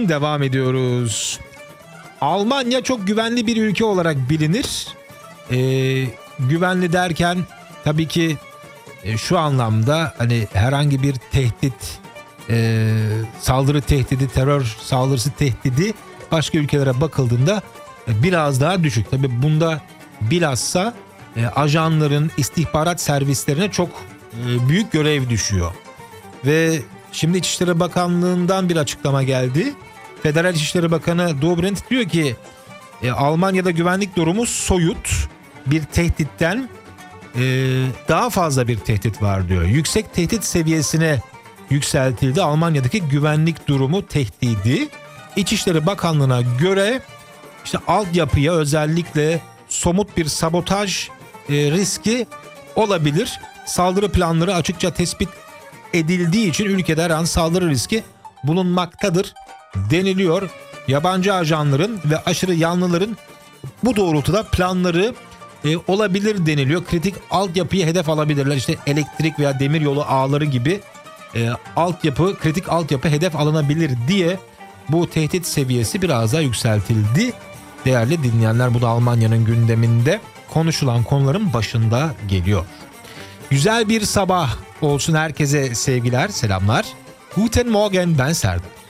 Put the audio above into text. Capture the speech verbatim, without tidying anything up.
için devam ediyoruz. Almanya çok güvenli bir ülke olarak bilinir. Ee, güvenli derken tabii ki e, şu anlamda hani herhangi bir tehdit, e, saldırı tehdidi, terör saldırısı tehdidi başka ülkelere bakıldığında e, biraz daha düşük. Tabii bunda bilhassa e, ajanların, istihbarat servislerine çok e, büyük görev düşüyor. Ve şimdi İçişleri Bakanlığı'ndan bir açıklama geldi. Federal İçişleri Bakanı Dobrindt diyor ki e, Almanya'da güvenlik durumu soyut, bir tehditten e, daha fazla bir tehdit var diyor. Yüksek tehdit seviyesine yükseltildi Almanya'daki güvenlik durumu tehdidi. İçişleri Bakanlığı'na göre işte altyapıya özellikle somut bir sabotaj e, riski olabilir. Saldırı planları açıkça tespit edildiği için ülkede her an saldırı riski bulunmaktadır deniliyor. Yabancı ajanların ve aşırı yanlıların bu doğrultuda planları e, olabilir deniliyor. Kritik altyapıyı hedef alabilirler. İşte elektrik veya demiryolu ağları gibi e, altyapı, kritik altyapı hedef alınabilir diye bu tehdit seviyesi biraz daha yükseltildi. Değerli dinleyenler, bu da Almanya'nın gündeminde konuşulan konuların başında geliyor. Güzel bir sabah olsun herkese, sevgiler, selamlar. Guten Morgen, ben Serdar.